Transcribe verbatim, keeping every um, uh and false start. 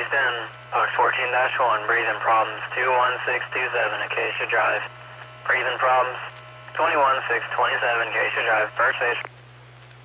Houston, Box fourteen dash one, breathing problems, two one six two seven, Acacia Drive. Breathing problems, twenty-one six twenty-seven, Acacia Drive, first station.